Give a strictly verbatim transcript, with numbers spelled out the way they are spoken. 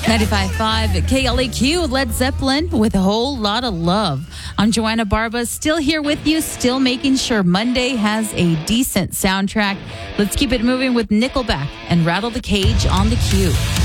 ninety-five point five K L A Q, Led Zeppelin with a whole lot of love. I'm Joanna Barba, still here with you, still making sure Monday has a decent soundtrack. Let's keep it moving with Nickelback and Rattle the Cage on the Q.